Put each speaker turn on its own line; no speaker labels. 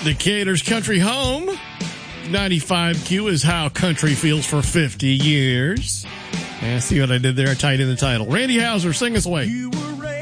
Decatur's country home. 95Q is how country feels for 50 years. And see what I did there? I tied in the title. Randy Houser, sing us away.